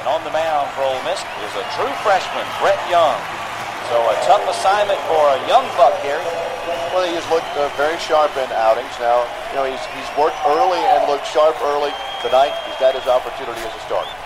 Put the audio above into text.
And on the mound for Ole Miss is a true freshman, Brett Young. So a tough assignment for a young buck, Gary. Well, he has looked very sharp in outings. Now, he's worked early and looked sharp early. Tonight, he's got his opportunity as a starter.